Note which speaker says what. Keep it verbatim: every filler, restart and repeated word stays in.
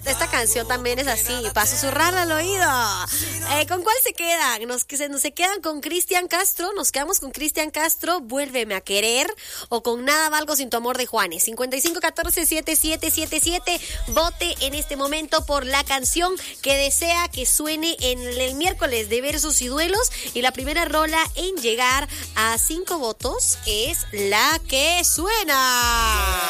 Speaker 1: Esta canción también es así, para susurrarla al oído. Eh, ¿Con cuál se quedan? Nos, se, nos se quedan con Cristian Castro, nos quedamos con Cristian Castro, Vuélveme a querer, o con Nada valgo sin tu amor de Juanes. cincuenta y cinco catorce setenta y siete setenta y siete, vote en este momento por la canción que desea que suene en el miércoles de versos y duelos, y la primera rola en llegar a cinco votos es la que suena.